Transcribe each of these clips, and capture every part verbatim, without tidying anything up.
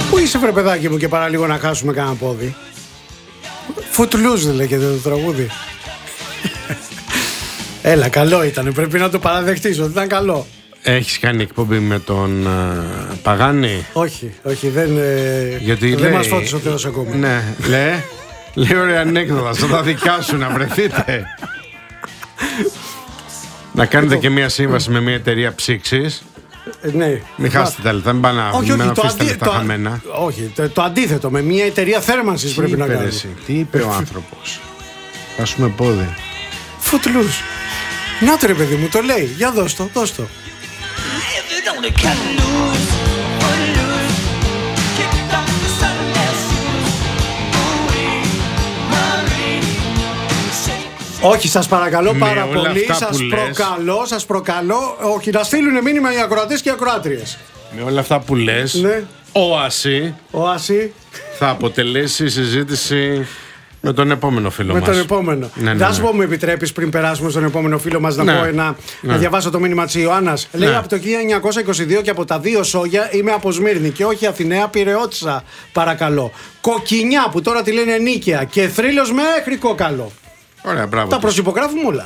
Πού είσαι βρε παιδάκι μου και παραλίγο να χάσουμε κανένα πόδι. Footloose λέγεται το τραγούδι. Έλα, καλό ήταν, πρέπει να το παραδεχτείς ότι ήταν καλό. Έχεις κάνει εκπομπή με τον uh, Παγάνη? Όχι, όχι, δεν, γιατί δεν λέει, μας φώτισε ο Θεός ακόμη. Ναι, λέει, λέει ωραία ανέκδοτα, σαν τα δικά σου να βρεθείτε. Να κάνετε και μια σύμβαση με μια εταιρεία ψήξης. Ε, ναι. Μην χάσετε τα λεφτά, μην πάνε να αφήσετε τα λεφτά χαμένα. Όχι, το, το αντίθετο, με μια εταιρεία θέρμανσης πρέπει να κάνουμε. Τι είπε ο άνθρωπος? Χάσουμε πόδι. Footloose. Να το ρε παιδί μου, το λέει. Για δώσ' το, δώσ' το. Όχι, σας παρακαλώ πάρα πολύ, σας προκαλώ, σας προκαλώ, όχι, να στείλουν μήνυμα οι ακροατές και οι ακροάτριες. Με όλα αυτά που λες, ναι. ο Άση, ο Άση θα αποτελέσει συζήτηση με τον επόμενο φίλο με μας. Με τον επόμενο. Ναι, ναι, Δεν ναι. σου πω, μου επιτρέπεις πριν περάσουμε στον επόμενο φίλο μας να ναι. πω ένα, ναι. να διαβάσω το μήνυμα της Ιωάννας. Ναι. Λέει από το χίλια εννιακόσια είκοσι δύο και από τα δύο σόγια είμαι από Σμύρνη και όχι Αθηναία, Πειραιώτισσα παρακαλώ. Κοκκινιά που τώρα τη λένε Νίκαια και θρύλος μέχρι κόκαλο. Ωραία, μπράβο. Τα προσυπογράφουμε όλα.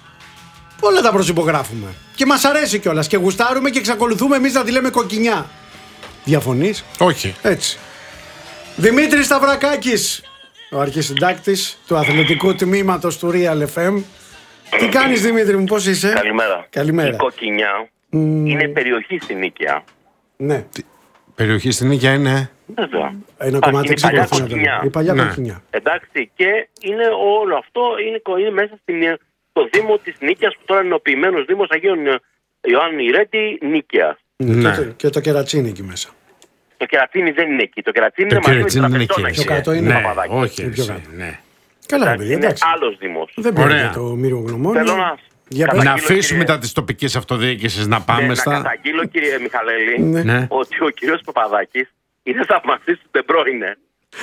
Όλα τα προσυπογράφουμε. Και μας αρέσει κιόλας και γουστάρουμε και εξακολουθούμε εμείς να τη λέμε κοκκινιά. Διαφωνείς? Όχι. Έτσι. Δημήτρης Σταυρακάκης, ο αρχισυντάκτης του αθλητικού τμήματος του Real εφ εμ. Τι κάνεις Δημήτρη μου, πώς είσαι? Καλημέρα. Καλημέρα. Η Κοκκινιά mm. είναι περιοχή στην Νίκαια. Ναι. Τι... Περιοχή στην Νίκαια είναι? Βέβαια. Ένα κομμάτι η παλιά Κοκκινιά. Η παλιά ναι. Κοκκινιά. Εντάξει, και είναι όλο αυτό είναι, είναι μέσα στην, στο Δήμο της Νίκαιας που τώρα είναι ο ποιημένος Δήμος Αγίων Ιωάννη Ηρέτη Νίκαιας. Ναι. Και, το, και το κερατσίνι εκεί μέσα. Το κερατσίνι δεν είναι εκεί. Το κερατσίνι το είναι μαζί με την Τραπεζόνα. Πιο κάτω είναι ναι, Παπαδάκη. όχι, είναι εσύ, ναι. Καλά, παιδιά, είναι εντάξει. άλλος Δήμος. Δεν πρέπει το μύριο γνωμόνιο. Θέλω να, Για να αφήσουμε κύριε... τα της τοπικής αυτοδιοίκησης να πάμε ναι, στα... Να καταγγείλω κύριε Μιχαλέλη ναι. Ναι. ότι ο κύριος Παπαδάκης είναι θαυμαστής του Ντεμπρόινε.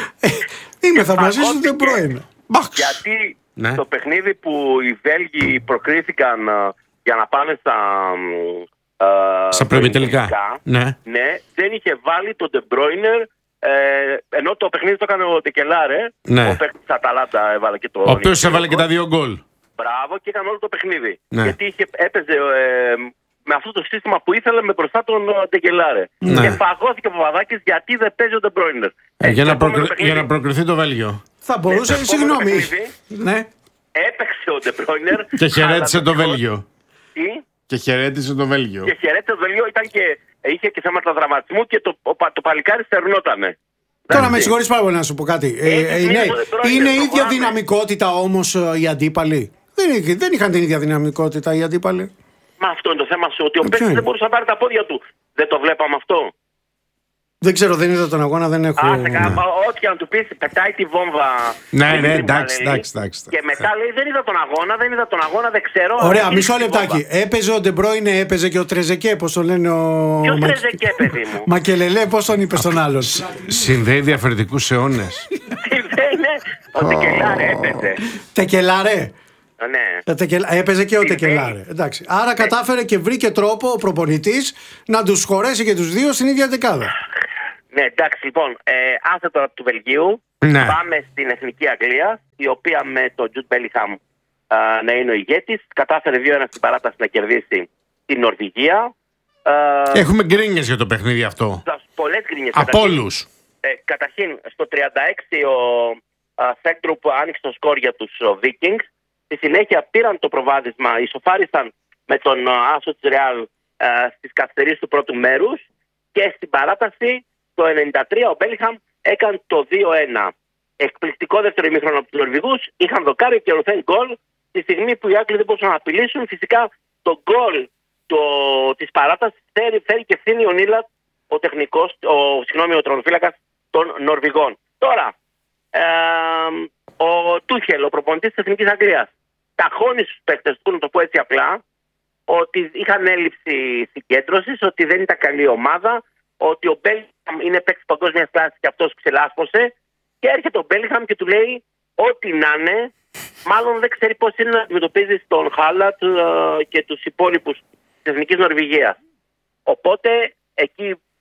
Είμαι θαυμαστής του Ντεμπρόινε. Γιατί ναι. το παιχνίδι που οι Βέλγοι προκρίθηκαν uh, για να πάνε στα... Uh, στα προημιτελικά. Ναι. ναι, δεν είχε βάλει τον Ντεμπρόινερ. Ε, ενώ το παιχνίδι το έκανε ο Τεκελάρε, ναι. ο παίκτης της Αταλάντα έβαλε και το... Ο οποίος έβαλε και τα δύο γκολ. Μπράβο, και έκανε όλο το παιχνίδι. Ναι. Γιατί είχε, έπαιζε ε, με αυτό το σύστημα που ήθελε με μπροστά τον Τεκελάρε. Ναι. Και παγώθηκε ο Παπαδάκης γιατί δεν παίζει ο Ντεμπρόινερ. Ε, για, να προκρι... παιχνίδι... για να προκριθεί το Βέλγιο. Θα μπορούσε, ναι, συγγνώμη. Ναι. Έπαιξε ο Ντεμπρόινερ. Και χαιρέτησε το Βέλγιο. Τι? Και χαιρέτησε το Βέλγιο. Και χαιρέτησε το Βέλγιο, ήταν και, είχε και θέματα δραματισμού και το, το παλικάρι στερνότανε. Τώρα με συγχωρείς πάρα πολύ να σου πω κάτι. Ε, ε, είναι είναι η ίδια δυναμικότητα όμως οι αντίπαλοι. Δεν, δεν είχαν την ίδια δυναμικότητα οι αντίπαλοι. Μα αυτό είναι το θέμα σου, ότι ο παίκτης δεν μπορούσε να πάρει τα πόδια του. Δεν το βλέπαμε αυτό. Δεν ξέρω, δεν είδα τον αγώνα, δεν έχω... Α, σε ναι. Ό,τι αν του πεις, πετάει τη βόμβα. Ναι, ναι, εντάξει, εντάξει, εντάξει. Και μετά λέει, δεν είδα τον αγώνα, δεν είδα τον αγώνα, δεν ξέρω. Ωραία, μισό λεπτάκι. Έπαιζε ο Ντεμπρόινε, έπαιζε και ο Τρεζεκέ, πώς το λένε ο... Ποιος Τρεζεκέ, παιδί μου? Μακελελέ, πώς τον είπες τον άλλον? Συνδέει διαφορετικούς αιώνες. Συνδέει, ο Τεκελάρε έπαιζε. Τεκελάρε. Ναι. Τεκελ... Έπαιζε και ο Τεκελάρε. Εντάξει. Άρα ναι. κατάφερε και βρήκε τρόπο ο προπονητής να τους χωρέσει και τους δύο στην ίδια δεκάδα. Ναι, εντάξει, λοιπόν, ε, άσε τώρα του Βελγίου. Ναι. Πάμε στην Εθνική Αγγλία, η οποία με τον Τζουτ Μπέλιγχαμ να είναι ο ηγέτης. Κατάφερε δύο ένα στην παράταση να κερδίσει την Νορβηγία. Έχουμε γκρίνιες για το παιχνίδι αυτό. Πολλές γκρίνιες. Από όλους. Ε, καταρχήν, στο τριάντα έξι ο Σέκτρουπ άνοιξε το σκορ για τους Vikings. Στη συνέχεια πήραν το προβάδισμα, ισοφάρισαν με τον άσο της Ρεάλ στις καθυστερήσεις του πρώτου μέρους και στην παράταση το ενενήντα τρία ο Μπέλιγχαμ έκανε το δύο ένα. Εκπληκτικό δεύτερο ημίχρονο από τους Νορβηγούς, είχαν δοκάρει και ολοθέν γκολ τη στιγμή που οι Άγγλοι δεν μπορούσαν να απειλήσουν. Φυσικά το γκολ της παράτασης φέρει, φέρει και ευθύνη ο Νίλατ, ο τεχνικός, ο, συγγνώμη, ο τερματοφύλακας των Νορβηγών. Τώρα, ε, ο Τούχελ, ο προπονητής της Εθνικής Αγγλίας, ταχώνει στους παίκτες του, να το πω έτσι απλά, ότι είχαν έλλειψη συγκέντρωσης, ότι δεν ήταν καλή ομάδα, ότι ο Μπέλιγχαμ είναι παίκτης παγκόσμιας κλάσης και αυτός ξελάσπωσε, και έρχεται ο Μπέλιγχαμ και του λέει ό,τι να είναι, μάλλον δεν ξέρει πώς είναι να αντιμετωπίζει τον Χάλατ και τους υπόλοιπους της Εθνικής Νορβηγίας. Οπότε εκεί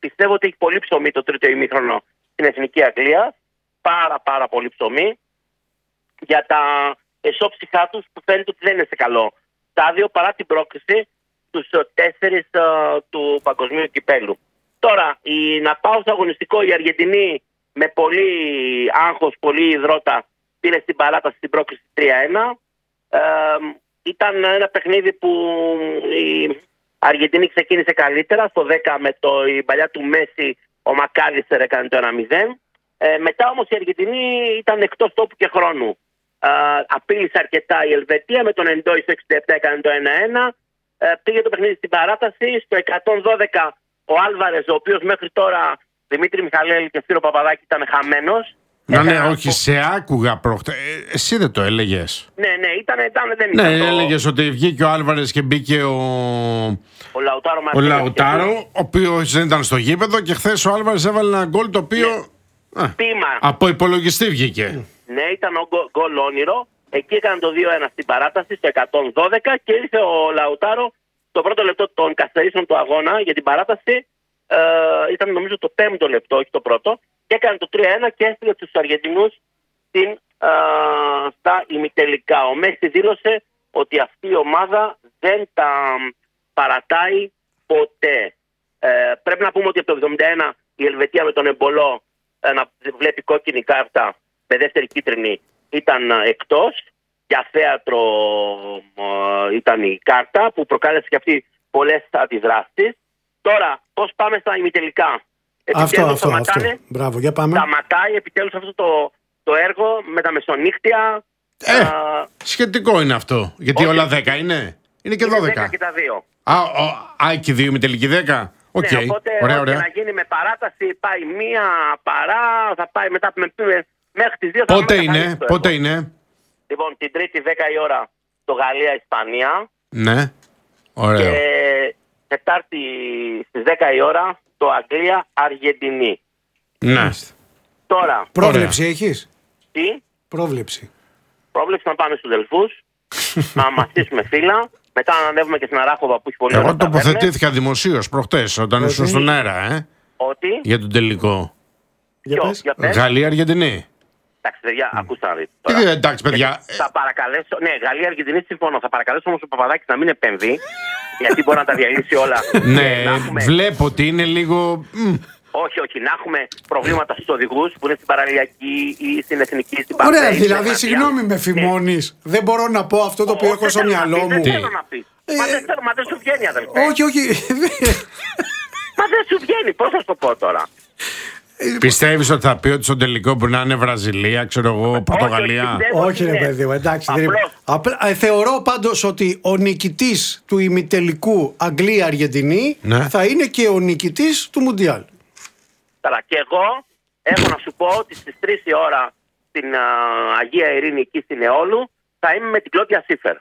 πιστεύω ότι έχει πολύ ψωμί το τρίτο ημίχρονο στην Εθνική Αγγλία. Πάρα πάρα πολύ ψωμί για τα εσώψυχά τους που φαίνεται ότι δεν είναι σε καλό στάδιο παρά την πρόκριση στους τέσσερις uh, του παγκοσμίου κυπέλου. Τώρα, η, να πάω στο αγωνιστικό, η Αργεντινή με πολύ άγχος, πολύ υδρότα πήρε στην παράταση στην πρόκριση τρία ένα. Ε, ήταν ένα παιχνίδι που η Αργεντινή ξεκίνησε καλύτερα. Στο δέκα με το, η παλιά του Μέση ο Μακάλιστερ έκανε το ένα μηδέν. Ε, μετά όμως η Αργεντινή ήταν εκτός τόπου και χρόνου. Ε, απείλησε αρκετά η Ελβετία, με τον Εντόι στο εξήντα επτά έκανε το ένα ένα. Ε, πήγε το παιχνίδι στην παράταση. Στο εκατόν δώδεκα ο Άλβαρες, ο οποίος μέχρι τώρα, Δημήτρη Μιχαλέλη και Σπύρο Παπαδάκη, ήταν χαμένος. Να ναι, όχι, από... σε άκουγα προχτέ. Ε, εσύ δεν το έλεγες? Ναι, ναι, ήταν, ήταν δεν ναι, ήταν. Ναι, έλεγες ότι βγήκε ο Άλβαρες και μπήκε ο, ο Λαουτάρο, ο, Λαουτάρο, ο οποίος δεν ήταν στο γήπεδο, και χθες ο Άλβαρες έβαλε ένα γκολ το οποίο. Ναι. Α, από υπολογιστή βγήκε. Ναι, ήταν ο γκολ όνειρο. Εκεί έκανε το δύο ένα στην παράταση, στο εκατόν δώδεκα, και ήρθε ο Λαουτάρο το πρώτο λεπτό των καθυστερήσεων του αγώνα για την παράταση. Ε, ήταν νομίζω το πέμπτο λεπτό, όχι το πρώτο, και έκανε το τρία ένα και έστειλε τους Αργεντινούς στην, ε, στα ημιτελικά. Ο Μέση δήλωσε ότι αυτή η ομάδα δεν τα παρατάει ποτέ. Ε, πρέπει να πούμε ότι από το εβδομήντα ένα η Ελβετία με τον Εμπολό ε, να βλέπει κόκκινη κάρτα με δεύτερη κίτρινη ήταν εκτός. Για θέατρο ε, ήταν η κάρτα που προκάλεσε και αυτή πολλές αντιδράσεις. Τώρα, πώς πάμε στα ημιτελικά? Αυτό, αυτό, αυτό. Μπράβο, για πάμε. Σταματάει επιτέλους αυτό το, το έργο με τα μεσονύχτια. Ε, α, σχετικό είναι αυτό. Γιατί όχι, όλα δέκα είναι. Είναι και δώδεκα. δέκα και τα δύο. Α, ο, α και δύο ημιτελική δέκα. Οκ. Okay. Ναι, οπότε ωραία, ωραία. να γίνει με παράταση, πάει μία παρά, θα πάει μετά με, με, μέχρι τις δύο. Πότε είναι, πότε έργο. είναι. Λοιπόν, την Τρίτη δέκα η ώρα το Γαλλία-Ισπανία. Ναι, ωραία. Και Τετάρτη στις δέκα η ώρα το Αγγλία-Αργεντινή. Ναι. Τώρα. Πρόβλεψη έχεις? Τι? Πρόβλεψη. Πρόβλεψη να πάμε στους Δελφούς, να μαστίσουμε φύλλα, μετά να ανέβουμε και στην Αράχοβα που έχει πολύ ωραία. Εγώ τοποθετήθηκα δημοσίως προχτές όταν ήσουν στον αέρα, ε. Ότι? Για τον τελικό. Για πες. Γαλλία-Αργεντινή. Εντάξει, παιδιά, mm. ακούστε να δείτε. Τι δείτε, εντάξει, παιδιά. Θα παρακαλέσω. Ναι, Γαλλία-Αργεντινή συμφωνώ. Θα παρακαλέσω όμως ο Παπαδάκης να μην επέμβει. Γιατί μπορεί να τα διαλύσει όλα. Ναι, έχουμε... βλέπω ότι είναι λίγο. Όχι, όχι. Να έχουμε προβλήματα στους οδηγούς που είναι στην παραλιακή ή στην εθνική, στην Παραλία. Ωραία, δηλαδή, συγγνώμη, με φημώνεις. Ναι. Δεν μπορώ να πω αυτό το οποίο έχω στο μυαλό μου. Δεν θέλω να πεις. Μα δεν θέλω, μα δεν σου βγαίνει, αδελφέ. Όχι, όχι. Μα δεν σου βγαίνει. Πώς θα σου το πω τώρα? Πιστεύεις ότι θα πει ότι στο τελικό μπορεί να είναι Βραζιλία, ξέρω εγώ, Πορτογαλία? Όχι, ρε παιδί μου, εντάξει. Απλά, ε, θεωρώ πάντως ότι ο νικητής του ημιτελικού Αγγλία-Αργεντινή ναι. θα είναι και ο νικητής του Μουντιάλ. Τώρα, και εγώ έχω να σου πω ότι στις τρεις η ώρα στην α, Αγία Ειρήνη εκεί στην Εόλου θα είμαι με την Κλόντια Σίφερ.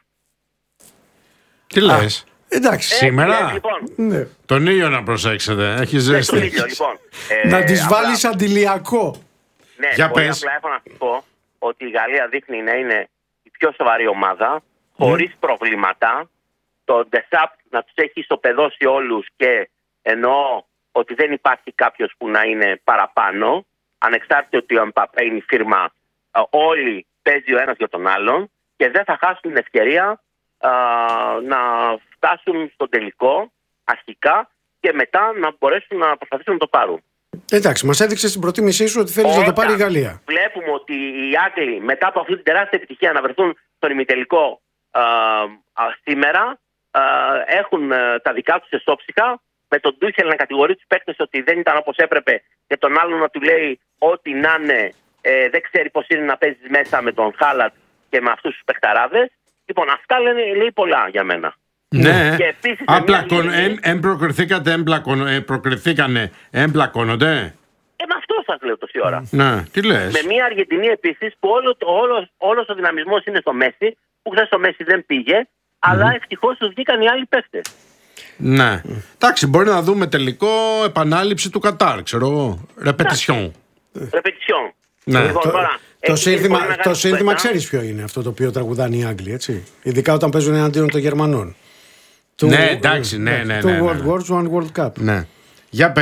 Τι λες? Εντάξει. Ε, σήμερα. Ε, λοιπόν. Ναι. Τον ήλιο να προσέξετε. Έχει ζέστη. Ναι, ήλιο, λοιπόν. ε, να της απλά... βάλεις αντιλιακό. Ναι, για πολύ πες. Απλά έχω να σου πω ότι η Γαλλία δείχνει να είναι η πιο σοβαρή ομάδα, χωρίς mm. προβλήματα. Το Ντεσάπ να τους έχει ισοπεδώσει όλους και εννοώ ότι δεν υπάρχει κάποιος που να είναι παραπάνω. Ανεξάρτητα ότι ο Εμπαπέ είναι η φίρμα, όλοι παίζει ο ένας για τον άλλον και δεν θα χάσουν την ευκαιρία Uh, να φτάσουν στο τελικό αρχικά και μετά να μπορέσουν να προσπαθήσουν να το πάρουν. Εντάξει, μας έδειξε στην προτίμησή σου ότι θέλεις να το πάρει η Γαλλία. Βλέπουμε ότι οι Άγγλοι μετά από αυτή την τεράστια επιτυχία να βρεθούν στον ημιτελικό uh, uh, σήμερα uh, έχουν uh, τα δικά τους εσώψυχα, με τον Ντούχελ να κατηγορεί τους παίκτες ότι δεν ήταν όπως έπρεπε και τον άλλον να του λέει ότι να είναι, ε, δεν ξέρει πώς είναι να παίζεις μέσα με τον Χάλαντ και με αυτούς τους παιχταράδες. Λοιπόν, αυτά λένε, λέει πολλά για μένα. Ναι, και επίσης απλακον, μια... εν προκριθήκατε, εμπλακον, ε, προκριθήκανε, εμπλακώνονται. Ε, με αυτό σας λέω τόση ώρα. Ναι, τι λες. Με μια Αργεντινή επίσης που όλο, όλος, όλος ο δυναμισμός είναι στο Μέση, που χθες το Μέση δεν πήγε, mm. αλλά ευτυχώς τους βγήκαν οι άλλοι παίκτες. Ναι. Εντάξει, μπορεί να δούμε τελικό επανάληψη του Κατάρ, ξέρω εγώ. Ρεπετισιόν. Ρεπετισιόν. Ναι. Λοιπόν, το, τώρα, το σύνθημα, το σύνθημα ξέρεις ποιο είναι αυτό το οποίο τραγουδάνε οι Άγγλοι, έτσι. Ειδικά όταν παίζουν εναντίον των Γερμανών. Ναι, εντάξει, ναι, ναι, ναι. Two ναι, ναι. World Wars, One World Cup. Ναι. Για πες.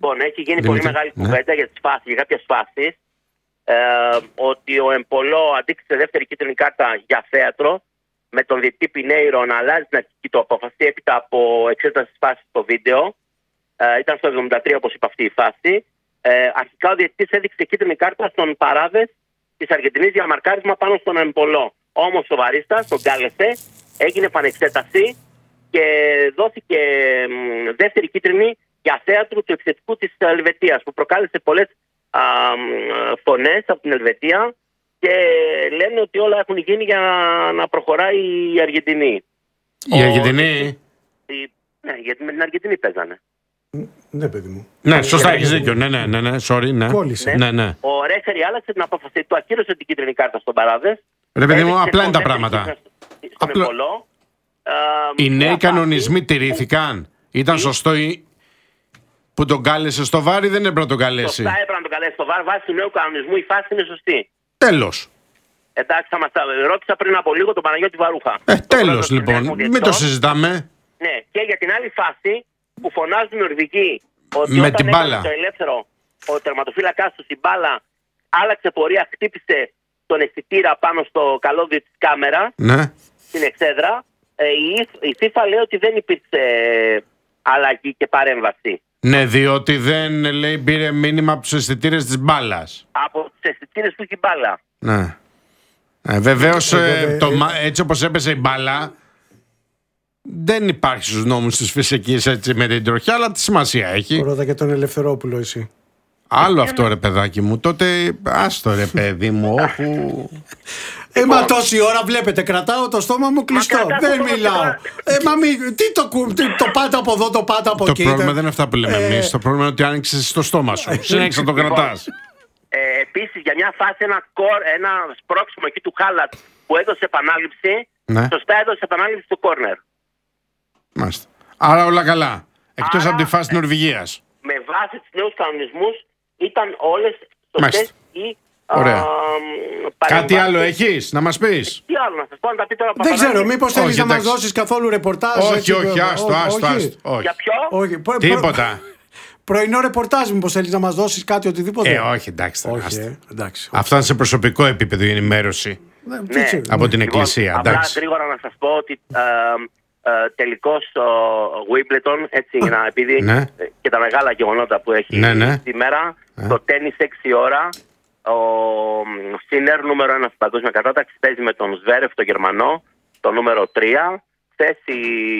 Λοιπόν, έχει γίνει Δημήτρη, πολύ μεγάλη ναι. κουβέντα για, τις φάσεις, για κάποιες φάσεις. Ε, ότι ο Εμπολό αντίκρισε δεύτερη κίτρινη κάρτα για θέατρο, με τον διαιτητή Πινέιρο να αλλάζει την αρχική του απόφαση έπειτα από εξέταση της φάσης στο βίντεο. Ε, ήταν στο εβδομήντα τρία, όπως είπα, αυτή η φάση. Ε, αρχικά ο διαιτητής έδειξε κίτρινη κάρτα στον Παράδες της Αργεντινής για μαρκάρισμα πάνω στον Εμπολό. Όμως ο Βαρίστας τον κάλεσε, έγινε επανεξέταση και δόθηκε μ, δεύτερη κίτρινη για θέατρο του επιθετικού της Ελβετίας, που προκάλεσε πολλές α, φωνές από την Ελβετία και λένε ότι όλα έχουν γίνει για να, να προχωράει η Αργεντινή. Η Αργεντινή. Η, ναι, γιατί με την Αργεντινή παίζανε. Ναι, παιδί μου. Ναι, σωστά, έχεις δίκιο. Ναι, ναι, ναι, ναι, sorry, ναι. Κόλλησε. Ναι, ναι. Ο Ρέφερη άλλαξε την απόφαση του, ακύρωσε την κίτρινη κάρτα στον Παράδες. Ρε παιδί μου, Έδειξε απλά είναι τα δεύτερη πράγματα. κίτρινη στον Απλά- Εμπολό. Ε, Οι νέοι μια κανονισμοί φάση τηρήθηκαν. Ήταν σωστό ή- που τον κάλεσε στο βάρη, δεν έπρεπε να τον καλέσει. Σωστά, έπρεπε να τον καλέσει στο βάρ. Βάσει του νέου κανονισμού η φάση είναι σωστή. Τέλος. Εντάξει, θα μας τα ρώτησα πριν από λίγο τον Παναγιώτη Βαρούχα. Ε, Τον τέλος πρόεδρο του λοιπόν. Συνδέσμου Μην το Διαιτητών. συζητάμε. Ναι, και για την άλλη φάση που φωνάζουν οι Νορβηγοί ότι Με όταν την έκανε μπάλα. το ελεύθερο ο τερματοφύλακάς του η μπάλα άλλαξε πορεία, χτύπησε τον αισθητήρα πάνω στο καλώδιο της κάμερα Ναι. στην εξέδρα. Ε, η, η FIFA λέει ότι δεν υπήρξε αλλαγή και παρέμβαση. Ναι, διότι δεν λέει πήρε μήνυμα από τους αισθητήρες της μπάλας. Από τις αισθητήρες που έχει η μπάλα. Ναι. Ε, βεβαίως, Εγώ ε, δεν- το μα- έτσι όπως έπεσε η μπάλα, δεν υπάρχει στους νόμους της φυσικής έτσι με την τροχιά, αλλά τι σημασία έχει. Ρώτα και τον Ελευθερόπουλο εσύ. Άλλο αυτό ρε παιδάκι μου. Τότε άστο ρε παιδί μου. Όπου... Ε, μα τόση ώρα βλέπετε, κρατάω το στόμα μου κλειστό. κρατάς Δεν το στόμα μιλάω. και Ε, μα μη, τι το, κου- τι, το πάτε από εδώ, το πάτε από Το εκεί. πρόβλημα τε- δεν είναι αυτά που λέμε Ε, εμείς. Το πρόβλημα είναι ότι άνοιξες το στόμα σου. Συνέχισε να το κρατάς. Ε, επίσης, για μια φάση, ένα, κορ, ένα σπρώξιμο εκεί του Χάλατ που έδωσε επανάληψη, Ναι. σωστά έδωσε επανάληψη στο κόρνερ. Μάλιστα. Άρα όλα καλά. Εκτός Άρα, από τη φάση της Νορβηγίας. Με βάση τους νέους κανονισμούς ήταν όλες σωστές Μάλιστα. οι Ωραία. α, Κάτι παρεμβάσεις. άλλο έχεις να μας πεις? Τι άλλο να σας πω, να τα πει τώρα Δεν ξέρω, Παπαδάκη. μήπως θέλεις Όχι, να μας εντάξει. δώσεις καθόλου ρεπορτάζ. Όχι, έτσι, όχι, ε, άστο, ό- άστο, όχι. άστο. Όχι. Για ποιο? Όχι, προ- προ- Τίποτα. Πρωινό ρεπορτάζ, μήπως θέλεις να μας δώσεις κάτι οτιδήποτε. Ε, όχι, εντάξει. τώρα, Όχι, άστα. ε, εντάξει. Αυτό είναι σε προσωπικό επίπεδο η ενημέρωση Ναι, τι Ναι. ξέρω. από την Λοιπόν, Εκκλησία. απλά Εντάξει. γρήγορα να σας πω ότι ε, ε, τελικώς ο Wimbledon, έτσι, να, επειδή Ναι. ε, και τα μεγάλα γεγονότα που έχει Ναι, ναι. σήμερα, Ναι. το τένις έξι ώρα, ο Σίνερ νούμερο ένα στην παγκόσμια κατάταξη παίζει με τον Σβέρεφ, το Γερμανό, το νούμερο τρία. Χθες η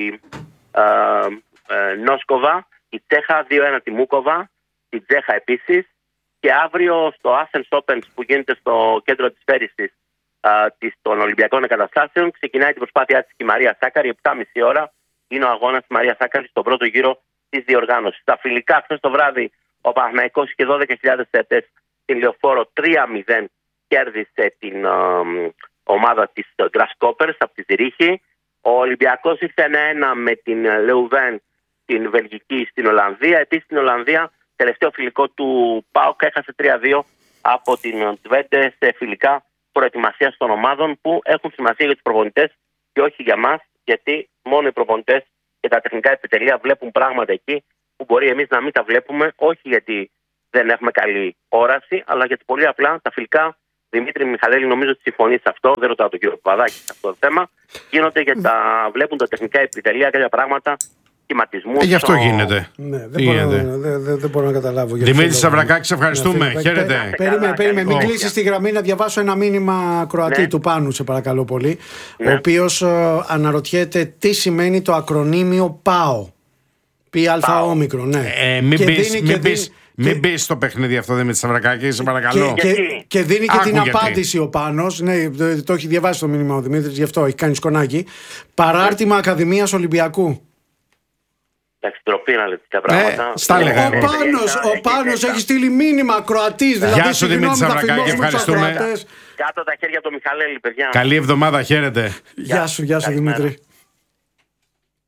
ε, ε, Νόσκοβα, η Τσέχα δύο ένα τη Μούκοβα, η Τσέχα επίσης. Και αύριο στο Athens Open που γίνεται στο κέντρο της πέρυσης α, της, των Ολυμπιακών Εγκαταστάσεων ξεκινάει την προσπάθειά της η Μαρία Σάκαρη. επτά και μισή ώρα είναι ο αγώνας της Μαρία Σάκαρη στον πρώτο γύρο της διοργάνωσης. Στα φιλικά χθες το βράδυ ο Παναθηναϊκός είχε δώδεκα χιλιάδες θεατές στην Λεωφόρο, τρία μηδέν κέρδισε την α, ομάδα της Grasshoppers από τη Ζηρίχη. Ο Ολυμπιακός ήρθε ένα ένα με την Λεουβέν την Βελγική στην Ολλανδία. Επίσης στην Ολλανδία τελευταίο φιλικό του ΠΑΟΚ έχασε τρία δύο από την Τβέντε σε φιλικά προετοιμασίας των ομάδων που έχουν σημασία για τους προπονητές και όχι για μας, γιατί μόνο οι προπονητές και τα τεχνικά επιτελεία βλέπουν πράγματα εκεί που μπορεί εμείς να μην τα βλέπουμε, όχι γιατί δεν έχουμε καλή όραση, αλλά γιατί πολύ απλά τα φιλικά, Δημήτρη Μιχαλέλη, νομίζω ότι συμφωνεί σε αυτό, δεν ρωτάω τον κύριο Παπαδάκη σε αυτό το θέμα, γίνονται γιατί τα βλέπουν τα τεχνικά επιτελεία κάποια πράγματα. Ε, γι' αυτό γίνεται. Ναι, δεν, Τι μπορώ, γίνεται? δεν, δεν, δεν μπορώ να καταλάβω. για Δημήτρη ποιο λόγο. Σαβρακάκη, σε ευχαριστούμε. Ναι, Χαίρετε. πε- Περίμενε, περίμενε. Μην Όχι. κλείσει τη γραμμή να διαβάσω ένα μήνυμα Κροατή Ναι. του Πάνου, σε παρακαλώ πολύ. Ναι. Ο οποίο αναρωτιέται τι σημαίνει το ακρονίμιο ΠΑΟ. Πι αλφα όμικρον, ναι. Ε, μην Και μπεις- δίνει- μην και μπεις- δίνει- Μην και- μπει στο παιχνίδι αυτό, Δημήτρη Σαβρακάκη, σε παρακαλώ. Και, και, Γιατί? και δίνει και Άκου την γιατί. απάντηση ο Πάνος. Ναι, το, το έχει διαβάσει το μήνυμα ο Δημήτρης, γι' αυτό έχει κάνει σκονάκι. Παράρτημα Ακαδημίας Ολυμπιακού. Εντάξει, ντροπή να λέτε τέτοια πράγματα. Ε, στα έλεγα Ο εγώ. Πάνος, ο Έχει- Πάνος έχει- έχει στείλει μήνυμα Κροατής. Γεια Δηλαδή, σου, Δημήτρη συγγνώμη, θα Σαβρακάκη, φιλώσουμε τους ευχαριστούμε. ακροατές. Κάτω τα χέρια από το Μιχαλέλη, παιδιά. Καλή εβδομάδα, χαίρετε. Γεια σου, γεια σου Καλημέρα. Δημήτρη.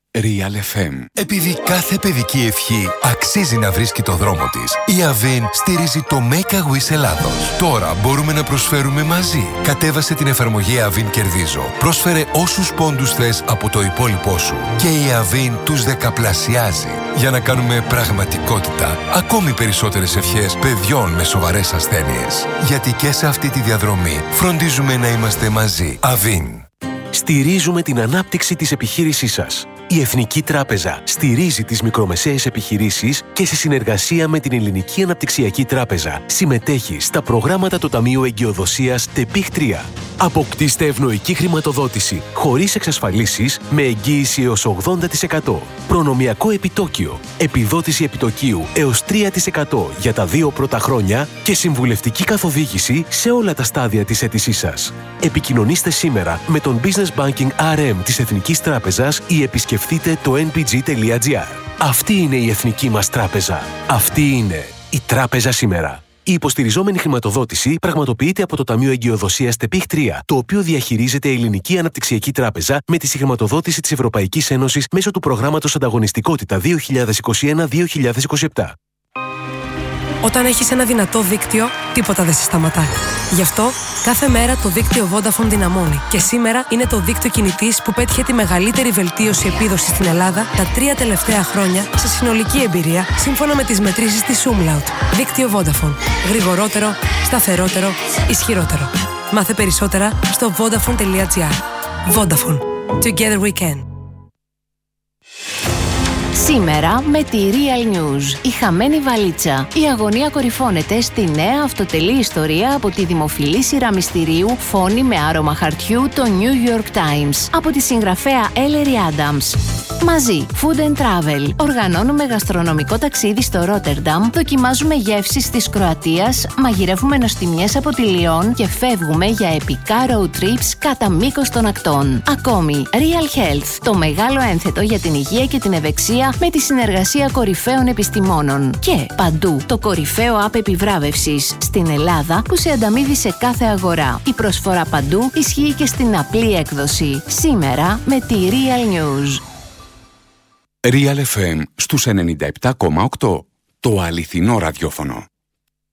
Real εφ εμ. Επειδή κάθε παιδική ευχή αξίζει να βρίσκει το δρόμο της, η Avin στηρίζει το Make a Wish Ελλάδος. Τώρα μπορούμε να προσφέρουμε μαζί. Κατέβασε την εφαρμογή Avin Κερδίζω. Πρόσφερε όσους πόντους θες από το υπόλοιπό σου. Και η Avin τους δεκαπλασιάζει. Για να κάνουμε πραγματικότητα ακόμη περισσότερες ευχές παιδιών με σοβαρές ασθένειες. Γιατί και σε αυτή τη διαδρομή φροντίζουμε να είμαστε μαζί. Avin. Στηρίζουμε την ανάπτυξη της επιχείρησής σας. Η Εθνική Τράπεζα στηρίζει τις μικρομεσαίες επιχειρήσεις και σε συνεργασία με την Ελληνική Αναπτυξιακή Τράπεζα συμμετέχει στα προγράμματα του Ταμείου Εγκυοδοσίας ΤΕΠΙΧ τρία. Αποκτήστε ευνοϊκή χρηματοδότηση χωρίς εξασφαλίσεις με εγγύηση έως ογδόντα τοις εκατό. Προνομιακό επιτόκιο, επιδότηση επιτοκίου έως τρία τοις εκατό για τα δύο πρώτα χρόνια και συμβουλευτική καθοδήγηση σε όλα τα στάδια της αίτησής σας. Επικοινωνήστε σήμερα με τον Business Banking αρ εμ της Εθνικής Τράπεζας ή επισκεφτείτε το εν πι τζι τελεία τζι άρ. Αυτή είναι η εθνική μας τράπεζα. Αυτή είναι η τράπεζα σήμερα. Η υποστηριζόμενη χρηματοδότηση πραγματοποιείται από το Ταμείο Εγκυοδοσίας ΤΕΠΙΧ τρία, το οποίο διαχειρίζεται η Ελληνική Αναπτυξιακή Τράπεζα με τη συγχρηματοδότηση της Ευρωπαϊκής Ένωσης μέσω του προγράμματος Ανταγωνιστικότητα δύο χιλιάδες είκοσι ένα με δύο χιλιάδες είκοσι επτά. Όταν έχεις ένα δυνατό δίκτυο, τίποτα δεν σε σταματά. Γι' αυτό, κάθε μέρα το δίκτυο Vodafone δυναμώνει. Και σήμερα είναι το δίκτυο κινητής που πέτυχε τη μεγαλύτερη βελτίωση επίδοσης στην Ελλάδα τα τρία τελευταία χρόνια σε συνολική εμπειρία, σύμφωνα με τις μετρήσεις της Umlaut. Δίκτυο Vodafone. Γρηγορότερο, σταθερότερο, ισχυρότερο. Μάθε περισσότερα στο vodafone τελεία τζι άρ. Vodafone. Together we can. Σήμερα με τη Real News. Η χαμένη βαλίτσα. Η αγωνία κορυφώνεται στη νέα αυτοτελή ιστορία από τη δημοφιλή σειρά μυστηρίου Φόνη με άρωμα χαρτιού, το New York Times, από τη συγγραφέα Ellery Adams. Μαζί, Food and Travel. Οργανώνουμε γαστρονομικό ταξίδι στο Ρότερνταμ, δοκιμάζουμε γεύσεις της Κροατίας, μαγειρεύουμε νοστιμιές από τη Λιόν και φεύγουμε για επικά road trips κατά μήκος των ακτών. Ακόμη, Real Health, το μεγάλο ένθετο για την υγεία και την ευεξία με τη συνεργασία κορυφαίων επιστημόνων. Και παντού, το κορυφαίο app επιβράβευσης στην Ελλάδα που σε ανταμείβει σε κάθε αγορά. Η προσφορά παντού ισχύει και στην απλή έκδοση. Σήμερα με τη Real News. Real εφ εμ στους ενενήντα επτά κόμμα οκτώ. Το αληθινό ραδιόφωνο.